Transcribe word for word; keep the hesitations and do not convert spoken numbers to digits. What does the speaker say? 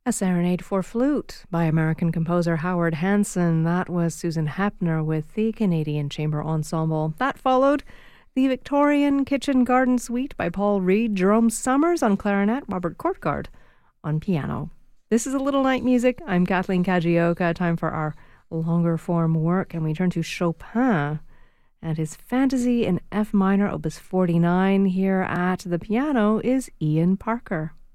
A Serenade for Flute by American composer Howard Hanson. That was Susan Hepner with the Canadian Chamber Ensemble. That followed the Victorian Kitchen Garden Suite by Paul Reed, Jerome Summers on clarinet, Robert Courtgard on piano. This is A Little Night Music. I'm Kathleen Kajioka. Time for our longer form work, and we turn to Chopin and his Fantasy in F minor, opus forty-nine. Here at the piano is Ian Parker.